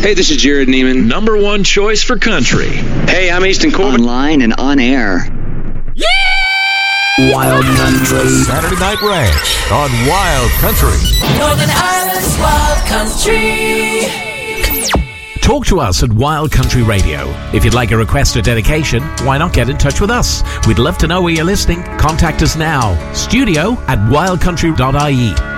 Hey, this is Jared Neiman. Number one choice for country. Hey, I'm Easton Corbin. Online and on air. Yeah! Wild Country. Saturday Night Ranch on Wild Country. Northern Ireland's Wild Country. Talk to us at Wild Country Radio. If you'd like a request or dedication, why not get in touch with us? We'd love to know where you're listening. Contact us now. Studio@wildcountry.ie.